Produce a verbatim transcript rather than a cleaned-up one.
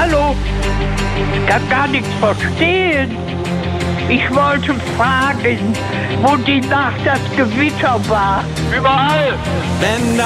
Hallo? Ich kann gar nichts verstehen. Ich wollte fragen, wo die Nacht das Gewitter war. Überall! Wenn